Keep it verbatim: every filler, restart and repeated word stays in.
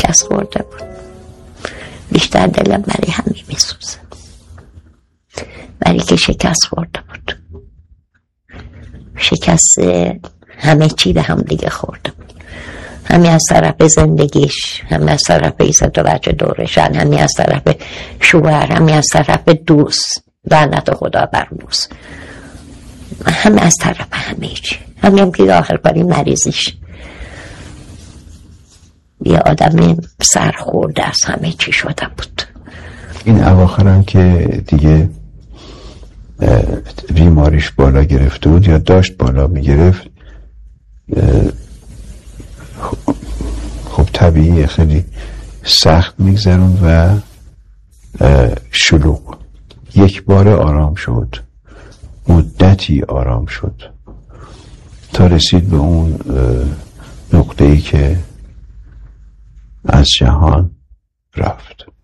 شکست خورده بود. بیشتر دلم برای همین میسوزه، برای که شکست خورده بود. شکست همه چی به هم دیگه خورده بود، همین از طرف زندگیش، همین از طرف ایزد و بچه دورشن، همین از طرف شوهر، همین از طرف دوست، لعنت خدا بر دوست، همین از طرف همه چی. همین هم که آخر کاری مریضیش یه آدم سرخورده از همه چی شده بود. این اواخر هم که دیگه بیماریش بالا گرفته بود یا داشت بالا میگرفت، خب طبیعی خیلی سخت میگذرون و شلوغ. یک بار آرام شد، مدتی آرام شد تا رسید به اون نقطه‌ای که از جهان رفت.